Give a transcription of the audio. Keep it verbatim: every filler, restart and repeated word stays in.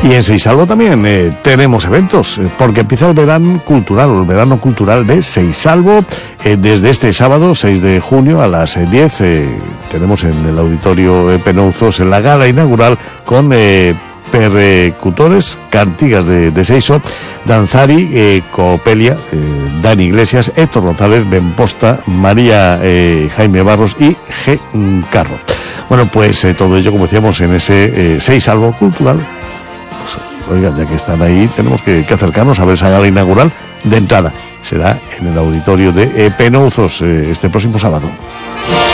Y en Seisalvo también eh, tenemos eventos, eh, porque empieza el verano cultural, el verano cultural de Seisalvo, eh, desde este sábado, seis de junio, a las eh, diez, eh, tenemos en el Auditorio eh, Penouzos, en la gala inaugural, con eh, percutores, cantigas de, de Seiso, Danzari, eh, Copelia, eh, Dani Iglesias, Héctor González, Benposta, María eh, Jaime Barros y G. Carro. Bueno, pues eh, todo ello, como decíamos, en ese eh, Seisalvo cultural. Pues, oiga, ya que están ahí, tenemos que, que acercarnos a ver esa gala inaugural de entrada. Será en el Auditorio de eh, Penouzos eh, este próximo sábado.